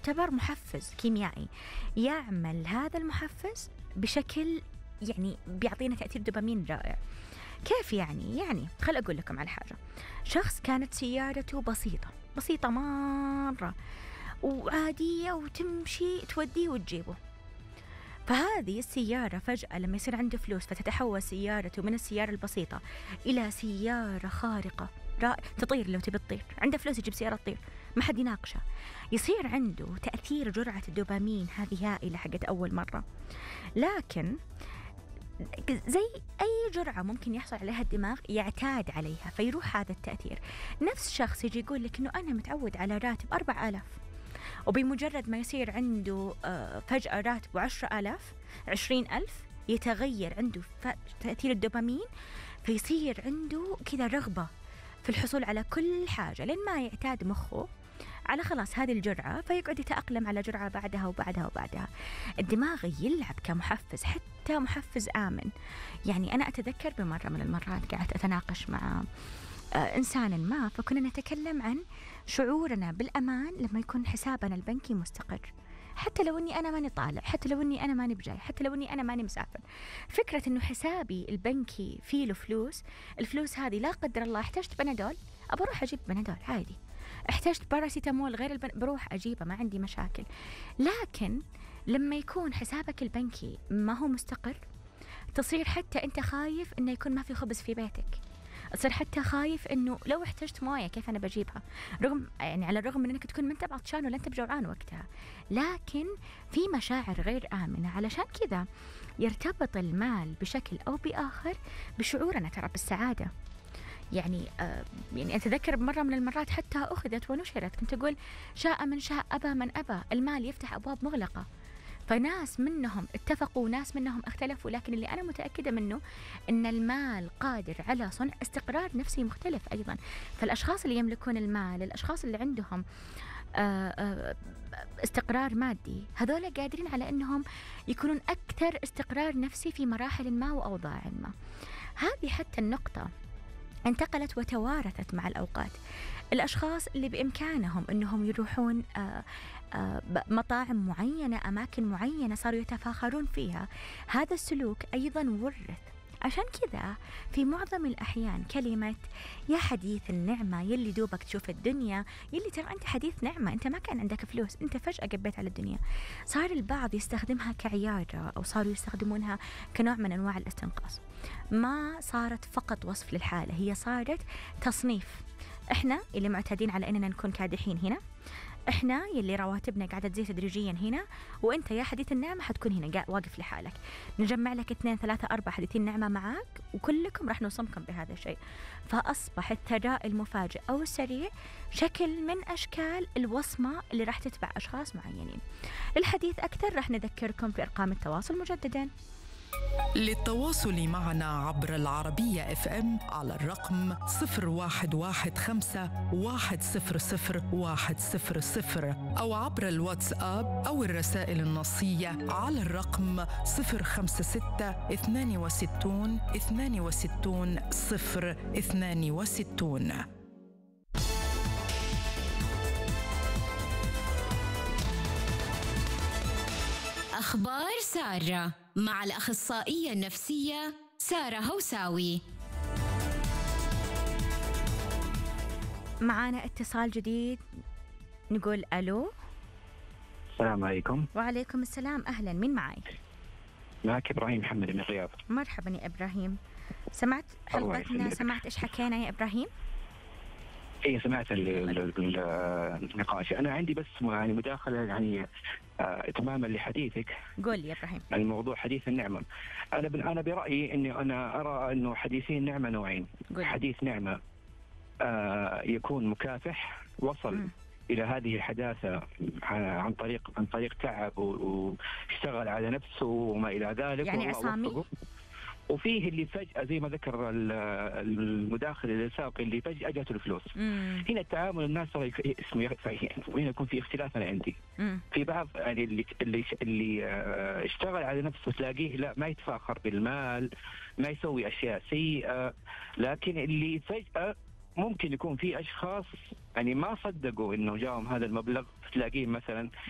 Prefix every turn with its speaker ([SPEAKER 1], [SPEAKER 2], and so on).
[SPEAKER 1] يعتبر محفز كيميائي، يعمل هذا المحفز بشكل يعني بيعطينا تأثير دوبامين رائع. كيف يعني خل أقول لكم على حاجة. شخص كانت سيارته بسيطة مرة وعادية وتمشي توديه وتجيبه، فهذه السيارة فجأة لما يصير عنده فلوس فتتحول سيارته من السيارة البسيطة إلى سيارة خارقة تطير. لو تبي تطير، عنده فلوس يجيب سيارة تطير، ما حد يناقشه. يصير عنده تأثير جرعة الدوبامين هذه هائلة حقت أول مرة، لكن زي أي جرعة ممكن يحصل عليها الدماغ يعتاد عليها فيروح هذا التأثير. نفس شخص يجي يقول لك إنه أنا متعود على راتب 4000، وبمجرد ما يصير عنده فجأة راتبه 10,000 20,000 يتغير عنده تأثير الدوبامين، فيصير عنده كذا رغبة في الحصول على كل حاجة لين ما يعتاد مخه على خلاص هذه الجرعة، فيقعد يتأقلم على جرعة بعدها وبعدها وبعدها. الدماغ يلعب كمحفز، حتى محفز آمن. يعني أنا أتذكر بمرة من المرات قاعدة أتناقش مع إنسان ما، فكنا نتكلم عن شعورنا بالأمان لما يكون حسابنا البنكي مستقر، حتى لو أني أنا ماني طالع، حتى لو أني أنا ماني بجاي، حتى لو أني أنا ماني مسافر. فكرة أنه حسابي البنكي فيه له فلوس، الفلوس هذه لا قدر الله احتجت بنادول أبروح أجيب بنادول عادي، احتجت باراسيتامول غير بروح أجيبه، ما عندي مشاكل. لكن لما يكون حسابك البنكي ما هو مستقر، تصير حتى أنت خايف أنه يكون ما في خبز في بيتك، تصير حتى خايف انه لو احتجت مويه كيف انا بجيبها، رغم يعني على الرغم من انك تكون ما انت عطشان ولا انت بجوعان وقتها، لكن في مشاعر غير آمنة. علشان كذا يرتبط المال بشكل او باخر بشعورنا ترى بالسعادة. يعني أتذكر مرة من المرات حتى أخذت ونشرت، كنت أقول شاء من شاء أبى من أبى، المال يفتح أبواب مغلقة. فناس منهم اتفقوا وناس منهم اختلفوا، لكن اللي أنا متأكدة منه أن المال قادر على صنع استقرار نفسي مختلف أيضا. فالأشخاص اللي يملكون المال، الأشخاص اللي عندهم استقرار مادي، هذولا قادرين على أنهم يكونون أكثر استقرار نفسي في مراحل ما وأوضاع ما. هذه حتى النقطة انتقلت وتوارثت مع الأوقات. الأشخاص اللي بإمكانهم أنهم يروحون مطاعم معينة، أماكن معينة، صاروا يتفاخرون فيها. هذا السلوك أيضا ورث. عشان كذا في معظم الأحيان كلمة يا حديث النعمة، يلي دوبك تشوف الدنيا، يلي ترى أنت حديث نعمة، أنت ما كان عندك فلوس، أنت فجأة قبيت على الدنيا، صار البعض يستخدمها كعيادة أو صاروا يستخدمونها كنوع من أنواع الاستنقاص. ما صارت فقط وصف للحالة، هي صارت تصنيف. إحنا اللي معتادين على أننا نكون كادحين هنا، إحنا يلي رواتبنا قاعدة تزيد تدريجيا هنا، وإنت يا حديث النعمة حتكون هنا واقف لحالك. نجمع لك 2 3 4 حديثين نعمة معاك وكلكم راح نوصمكم بهذا الشيء. فأصبح الثراء المفاجئ أو السريع شكل من أشكال الوصمة اللي راح تتبع أشخاص معينين. للحديث أكثر راح نذكركم بأرقام التواصل مجددا.
[SPEAKER 2] للتواصل معنا عبر العربية FM على الرقم 0115 100 100 أو عبر الواتساب أو الرسائل النصية على الرقم 056 62 62 062.
[SPEAKER 3] أخبار سارة مع الأخصائية النفسية سارة هوساوي.
[SPEAKER 1] معانا اتصال جديد، نقول ألو.
[SPEAKER 4] السلام عليكم.
[SPEAKER 1] وعليكم السلام، أهلا، مين معي؟
[SPEAKER 4] معك إبراهيم محمد من الرياض.
[SPEAKER 1] مرحبا يا إبراهيم، سمعت حلقتنا؟ سمعت إيش حكينا يا إبراهيم؟
[SPEAKER 4] إيه سمعت النقاش. أنا عندي بس يعني مداخلة يعني إتماما لحديثك.
[SPEAKER 1] قول يا إبراهيم.
[SPEAKER 4] الموضوع حديث النعمة. أنا برأيي إني أنا أرى إنه حديثي النعمة نوعين. حديث نعمة يكون مكافح، وصل إلى هذه الحداثة عن طريق تعب واشتغل على نفسه وما إلى ذلك،
[SPEAKER 1] يعني عصامي.
[SPEAKER 4] وفيه اللي فجأة زي ما ذكر المداخل اللي ساق، اللي فجأة جاته الفلوس. هنا التعامل الناس اسمه وهنا يكون في اختلاف. أنا عندي في بعض يعني اللي اشتغل على نفسه تلاقيه لا ما يتفاخر بالمال، ما يسوي أشياء سيئة، لكن اللي فجأة ممكن يكون في أشخاص يعني ما صدقوا إنه جاهم هذا المبلغ، تلاقيه مثلا